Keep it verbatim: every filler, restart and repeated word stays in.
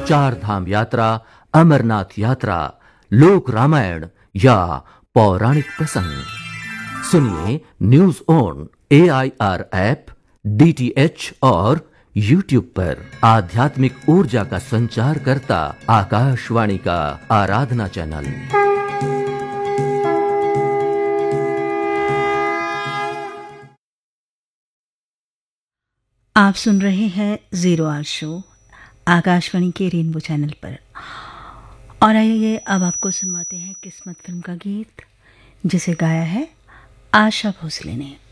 चार धाम यात्रा, अमरनाथ यात्रा, लोक रामायण या पौराणिक प्रसंग। सुनिए news on A I R app, D T H और यूट्यूब पर। आध्यात्मिक ऊर्जा का संचार करता आकाशवाणी का आराधना चैनल। आप सुन रहे हैं जीरो आवर शो आकाशवाणी के रेनबो चैनल पर। और आइए अब आपको सुनवाते हैं किस्मत फिल्म का गीत, जिसे गाया है आशा भोसले ने।